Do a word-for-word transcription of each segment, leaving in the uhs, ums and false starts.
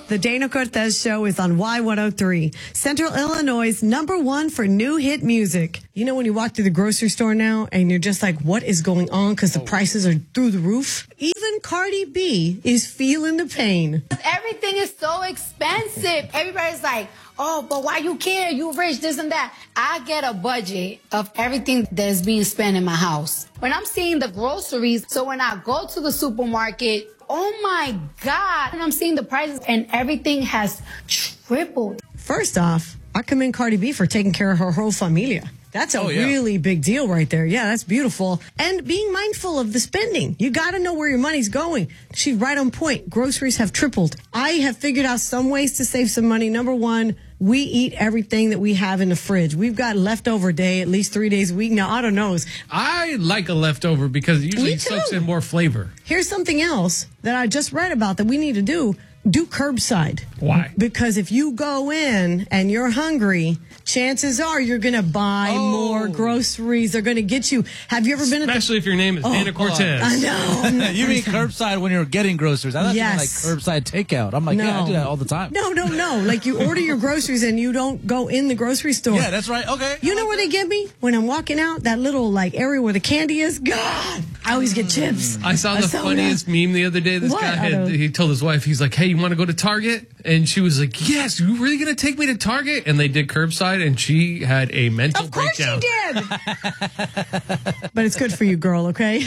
The Dana Cortez Show is on Y one oh three, Central Illinois' number one for new hit music. You know when you walk through the grocery store now and you're just like, what is going on? Because the prices are through the roof. Even Cardi B is feeling the pain. Everything is so expensive. Everybody's like, oh, but why you care? You rich, this and that. I get a budget of everything that is being spent in my house. When I'm seeing the groceries, so when I go to the supermarket, oh my God, and I'm seeing the prices and everything has tripled. First off, I commend Cardi B for taking care of her whole familia. That's a oh, yeah. really big deal right there. Yeah, that's beautiful. And being mindful of the spending. You got to know where your money's going. She's right on point. Groceries have tripled. I have figured out some ways to save some money. Number one, we eat everything that we have in the fridge. We've got leftover day at least three days a week. Now, I don't know. I like a leftover because it usually soaks in more flavor. Here's something else that I just read about that we need to do. Do curbside. Why? Because if you go in and you're hungry, chances are you're going to buy oh. more groceries. They're going to get you. Have you ever been at Especially if your name is oh, Dana Cortez. I know. You mean curbside when you're getting groceries. I thought yes. you meant like curbside takeout. I'm like, no. yeah, I do that all the time. No, no, no. Like you order your groceries and you don't go in the grocery store. Yeah, that's right. Okay. You know where they get me? When I'm walking out, that little like area where the candy is. God, I always get chips. I saw the soda. funniest meme the other day. This what? guy had, he told his wife, he's like, hey, you want to go to Target? And she was like, yes, you really going to take me to Target? And they did curbside, and she had a mental of course breakdown. She did. But it's good for you, girl, okay?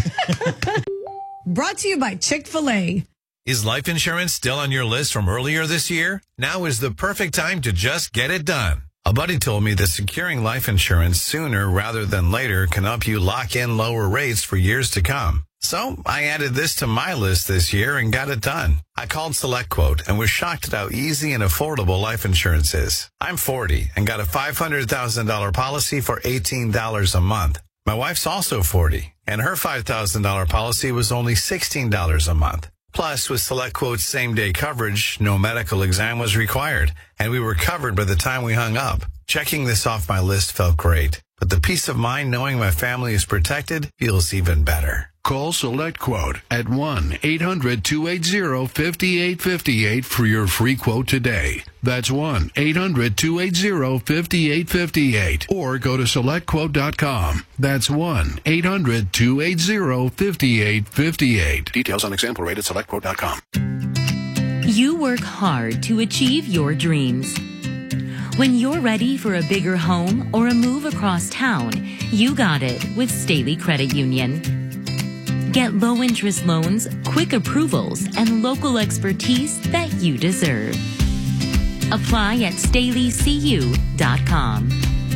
Brought to you by Chick-fil-A. Is life insurance still on your list from earlier this year? Now is the perfect time to just get it done. A buddy told me that securing life insurance sooner rather than later can help you lock in lower rates for years to come. So I added this to my list this year and got it done. I called SelectQuote and was shocked at how easy and affordable life insurance is. I'm forty and got a five hundred thousand dollars policy for eighteen dollars a month. My wife's also forty, and her five thousand dollars policy was only sixteen dollars a month. Plus, with SelectQuote's same-day coverage, no medical exam was required, and we were covered by the time we hung up. Checking this off my list felt great, but the peace of mind knowing my family is protected feels even better. Call SelectQuote at one eight hundred two eight zero five eight five eight for your free quote today. That's one eight hundred two eight zero five eight five eight. Or go to select quote dot com. That's one eight hundred two eight zero five eight five eight. Details on example rate at select quote dot com. You work hard to achieve your dreams. When you're ready for a bigger home or a move across town, you got it with Staley Credit Union. Get low-interest loans, quick approvals, and local expertise that you deserve. Apply at staley c u dot com.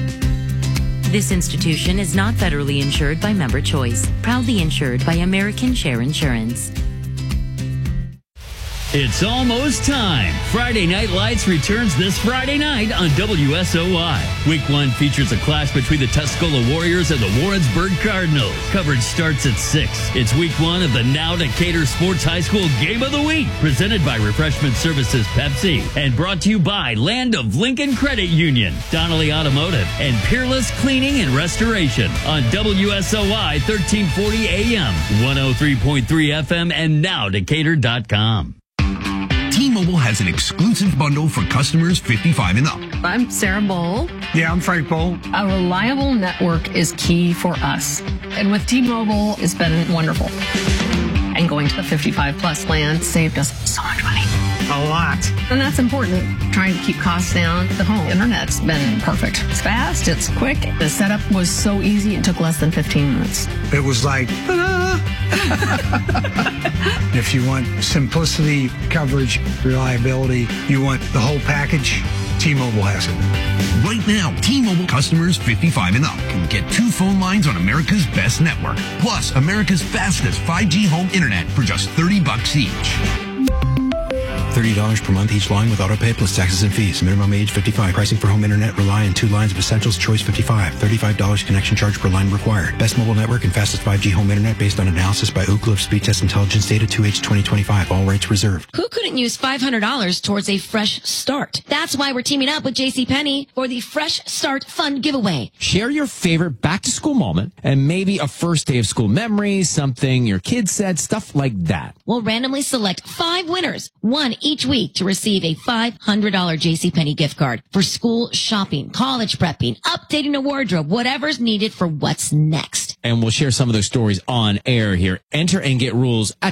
This institution is not federally insured by Member Choice, proudly insured by American Share Insurance. It's almost time. Friday Night Lights returns this Friday night on W S O Y. Week one features a clash between the Tuscola Warriors and the Warrensburg Cardinals. Coverage starts at six. It's week one of the Now Decatur Sports High School Game of the Week, presented by Refreshment Services Pepsi and brought to you by Land of Lincoln Credit Union, Donnelly Automotive, and Peerless Cleaning and Restoration on W S O Y thirteen forty A M, one oh three point three F M, and now decatur dot com. T-Mobile has an exclusive bundle for customers fifty-five and up. I'm Sarah Bowl. Yeah, I'm Frank Bowl. A reliable network is key for us. And with T-Mobile, it's been wonderful. And going to the fifty-five plus plan saved us so much money. A lot. And that's important. Trying to keep costs down. The home internet's been perfect. It's fast. It's quick. The setup was so easy. It took less than fifteen minutes. It was like, if you want simplicity, coverage, reliability, you want the whole package, T-Mobile has it. Right now, T-Mobile customers fifty-five and up can get two phone lines on America's best network, plus America's fastest five G home internet for just thirty bucks each. thirty dollars per month each line with autopay plus taxes and fees. Minimum age fifty-five. Pricing for home internet rely on two lines of Essentials Choice fifty-five. thirty-five dollars connection charge per line required. Best mobile network and fastest five G home internet based on analysis by Ookla of Speed Test Intelligence data two H twenty twenty-five. All rights reserved. Who couldn't use five hundred dollars towards a fresh start? That's why we're teaming up with JCPenney for the Fresh Start Fun Giveaway. Share your favorite back-to-school moment and maybe a first day of school memory, something your kids said, stuff like that. We'll randomly select five winners, one each week to receive a five hundred dollars JCPenney gift card for school shopping, college prepping, updating a wardrobe, whatever's needed for what's next. And we'll share some of those stories on air here. Enter and get rules at